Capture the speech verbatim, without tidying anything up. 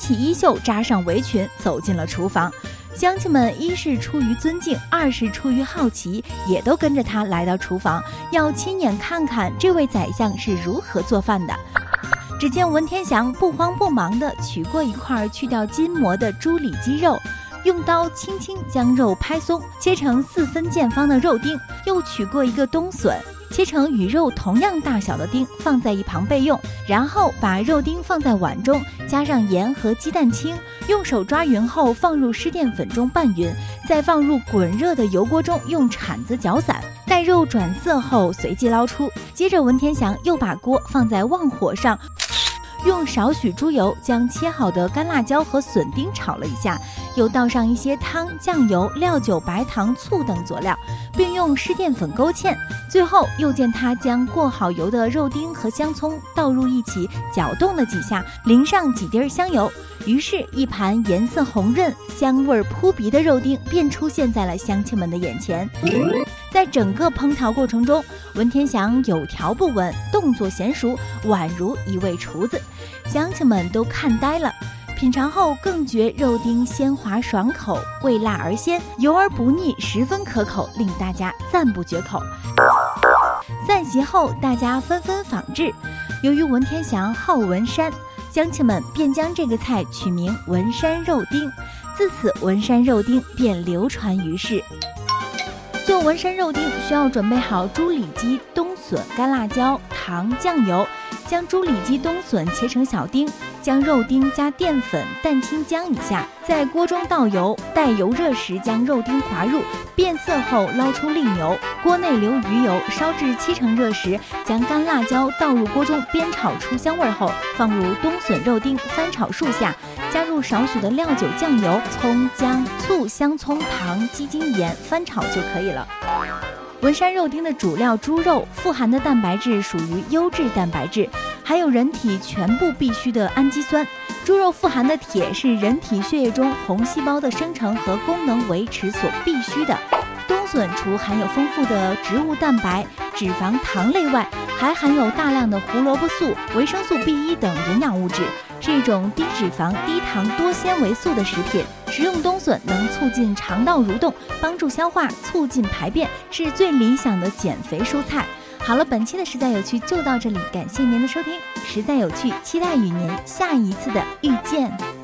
起衣袖，扎上围裙，走进了厨房。乡亲们一是出于尊敬，二是出于好奇，也都跟着他来到厨房，要亲眼看看这位宰相是如何做饭的。只见文天祥不慌不忙地取过一块去掉筋膜的猪里脊肉，用刀轻轻将肉拍松，切成四分见方的肉丁，又取过一个冬笋，切成与肉同样大小的丁，放在一旁备用。然后把肉丁放在碗中，加上盐和鸡蛋清，用手抓匀后放入湿淀粉中拌匀，再放入滚热的油锅中，用铲子搅散。待肉转色后，随即捞出。接着文天祥又把锅放在旺火上，用少许猪油将切好的干辣椒和笋丁炒了一下，又倒上一些汤、酱油、料酒、白糖、醋等佐料，并用湿淀粉勾芡。最后又见他将过好油的肉丁和香葱倒入一起搅动了几下，淋上几滴香油，于是一盘颜色红润、香味扑鼻的肉丁便出现在了乡亲们的眼前。在整个烹调过程中，文天祥有条不紊，动作娴熟，宛如一位厨子，乡亲们都看呆了。品尝后更觉肉丁鲜滑爽口，味辣而鲜，油而不腻，十分可口，令大家赞不绝口。散席后，大家纷纷仿制。由于文天祥好文山，乡亲们便将这个菜取名文山肉丁，自此文山肉丁便流传于世。做文山肉丁需要准备好猪里脊、冬笋、干辣椒、糖、酱油，将猪里脊、冬笋切成小丁，将肉丁加淀粉、蛋清姜一下，在锅中倒油，待油热时将肉丁滑入，变色后捞出另油，锅内留余油，烧至七成热时，将干辣椒倒入锅中煸炒出香味后，放入冬笋、肉丁，翻炒数下，加入少许的料酒、酱油、葱、姜、醋、香葱、糖、鸡精、盐，翻炒就可以了。文山肉丁的主料猪肉富含的蛋白质属于优质蛋白质，还有人体全部必需的氨基酸。猪肉富含的铁是人体血液中红细胞的生成和功能维持所必须的。冬笋除含有丰富的植物蛋白、脂肪、糖类外，还含有大量的胡萝卜素、维生素 B 一 等营养物质，是一种低脂肪、低糖、多纤维素的食品。食用冬笋能促进肠道蠕动，帮助消化，促进排便，是最理想的减肥蔬菜。好了，本期的实在有趣就到这里，感谢您的收听。实在有趣，期待与您下一次的遇见。